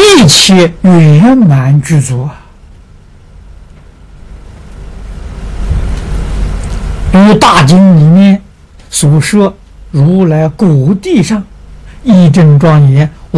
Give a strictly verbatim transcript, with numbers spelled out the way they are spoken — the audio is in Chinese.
一切圆满具足啊！于大经里面所说，如来果地上一真庄严，